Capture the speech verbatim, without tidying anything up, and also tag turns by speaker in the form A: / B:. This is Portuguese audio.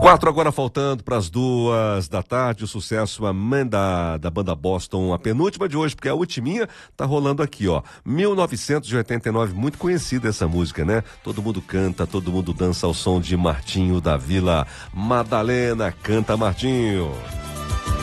A: Quatro agora faltando para as duas da tarde, o sucesso Amanda da banda Boston, a penúltima de hoje, porque a ultiminha tá rolando aqui, ó. mil novecentos e oitenta e nove, muito conhecida essa música, né? Todo mundo canta, todo mundo dança ao som de Martinho da Vila. Madalena, canta Martinho.